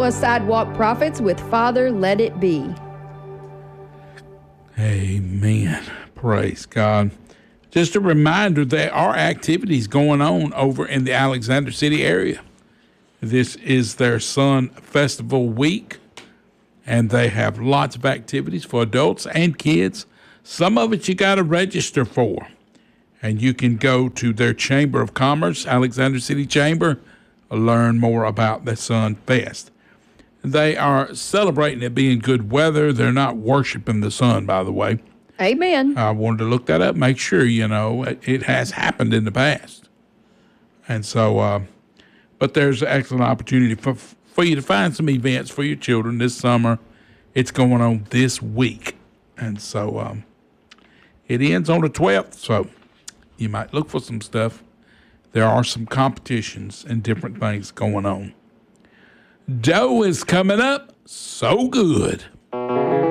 Noah Sidewalk Prophets with Father Let It Be. Amen. Praise God. Just a reminder, there are activities going on over in the Alexander City area. This is their Sun Festival week, and they have lots of activities for adults and kids. Some of it you got to register for, and you can go to their Chamber of Commerce, Alexander City Chamber, learn more about the Sun Fest. They are celebrating it being good weather. They're not worshiping the sun, by the way. Amen. I wanted to look that up, make sure, it has happened in the past. And so, but there's an excellent opportunity for you to find some events for your children this summer. It's going on this week. And so it ends on the 12th, so you might look for some stuff. There are some competitions and different things going on. Joe is coming up. So good.